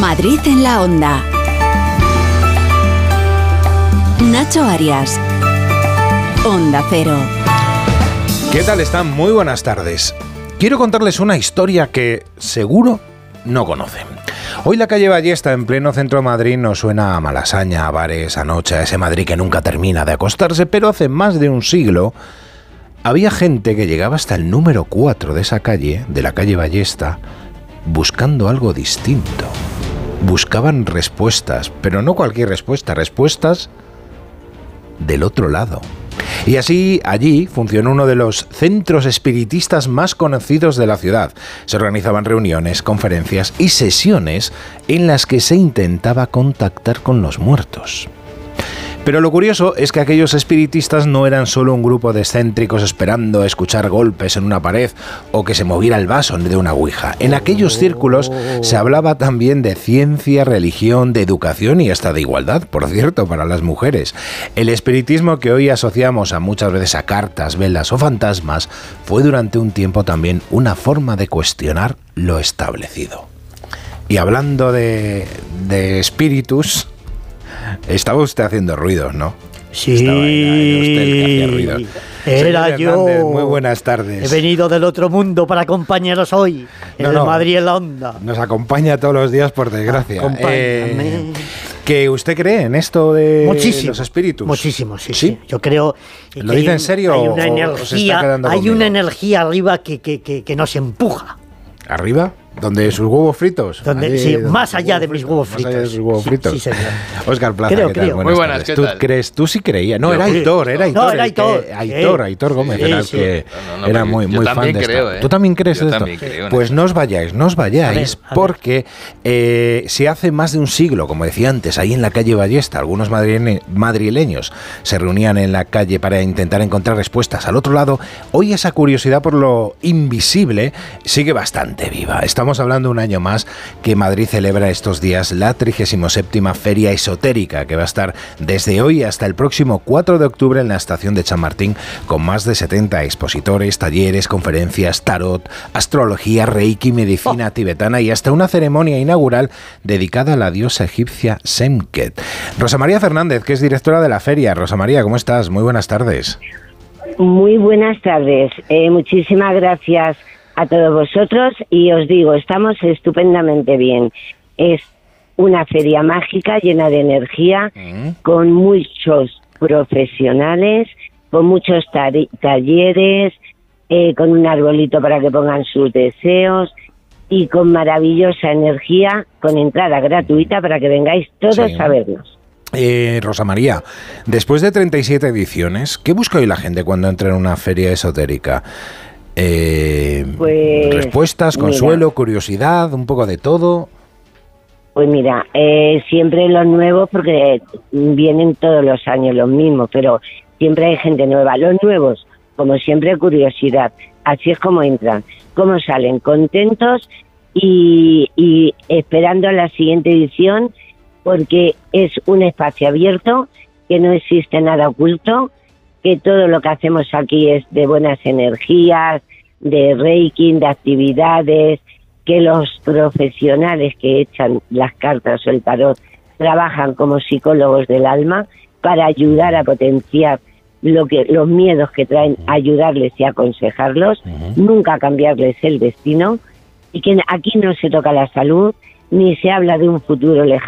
Madrid en la Onda. Nacho Arias. Onda Cero. ¿Qué tal están? Muy buenas tardes. Quiero contarles una historia que seguro no conocen. Hoy la calle Ballesta, en pleno centro de Madrid, nos suena a Malasaña, a bares, a noche, a ese Madrid que nunca termina de acostarse, pero hace más de un siglo había gente que llegaba hasta el número 4 de esa calle, de la calle Ballesta, buscando algo distinto. Buscaban respuestas, pero no cualquier respuesta, respuestas del otro lado. Y así, allí funcionó uno de los centros espiritistas más conocidos de la ciudad. Se organizaban reuniones, conferencias y sesiones en las que se intentaba contactar con los muertos. Pero lo curioso es que aquellos espiritistas no eran solo un grupo de excéntricos esperando a escuchar golpes en una pared o que se moviera el vaso de una ouija. En aquellos círculos se hablaba también de ciencia, religión, de educación y hasta de igualdad, por cierto, para las mujeres. El espiritismo que hoy asociamos a muchas veces a cartas, velas o fantasmas fue durante un tiempo también una forma de cuestionar lo establecido. Y hablando de espíritus... Estaba usted haciendo ruidos, ¿no? Sí. Era usted el que hacía ruidos. Era yo. Muy buenas tardes. He venido del otro mundo para acompañaros hoy. En Madrid en la Onda. Nos acompaña todos los días, por desgracia. Acompáñame. ¿Que usted cree en esto de los espíritus? Muchísimo, sí. Yo creo. ¿Lo dice en serio? Hay una energía, energía arriba que nos empuja. ¿Arriba? ¿Donde sus huevos fritos? Sí, más allá de mis huevos fritos. Más allá de sus huevos fritos. Sí, señor. Óscar Plaza, creo. ¿qué tal? Muy buenas, ¿qué tal? ¿Tú sí creías? No, era Aitor. Era Aitor Gómez, era el que era muy fan de esto. ¿Tú también crees en esto? Pues no os vayáis, a ver. Porque si hace más de un siglo, como decía antes, ahí en la calle Ballesta, algunos madrileños se reunían en la calle para intentar encontrar respuestas al otro lado, hoy esa curiosidad por lo invisible sigue bastante viva. Estamos hablando un año más que Madrid celebra estos días la 37ª Feria Esotérica, que va a estar desde hoy hasta el próximo 4 de octubre en la estación de Chamartín, con más de 70 expositores, talleres, conferencias, tarot, astrología, reiki, medicina tibetana y hasta una ceremonia inaugural dedicada a la diosa egipcia Semket. Rosa María Fernández, que es directora de la feria. Rosa María, ¿cómo estás? Muy buenas tardes. Muy buenas tardes. Muchísimas gracias a todos vosotros y os digo, estamos estupendamente bien. Es una feria mágica llena de energía, con muchos profesionales, con muchos talleres, con un arbolito para que pongan sus deseos y con maravillosa energía, con entrada gratuita para que vengáis todos a vernos. Rosa María, después de 37 ediciones, ¿qué busca hoy la gente cuando entra en una feria esotérica? Respuestas, consuelo, curiosidad, un poco de todo. Pues mira, siempre los nuevos, porque vienen todos los años los mismos, pero siempre hay gente nueva. Los nuevos, como siempre, curiosidad. Así es como entran, cómo salen, contentos y esperando la siguiente edición, porque es un espacio abierto, que no existe nada oculto, que todo lo que hacemos aquí es de buenas energías, de reiki, de actividades, que los profesionales que echan las cartas o el tarot trabajan como psicólogos del alma para ayudar a potenciar los miedos que traen, ayudarles y aconsejarlos, nunca cambiarles el destino, y que aquí no se toca la salud, ni se habla de un futuro lejano.